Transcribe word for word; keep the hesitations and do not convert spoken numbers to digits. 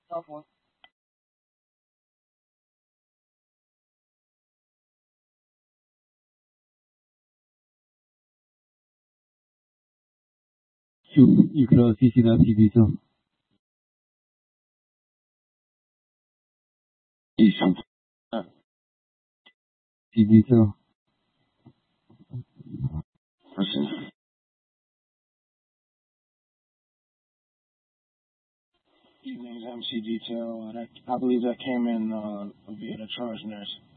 You, you could also see that T V too. T V too. Listen. Evenings M C detail. That, I believe that came in uh, via the charge nurse.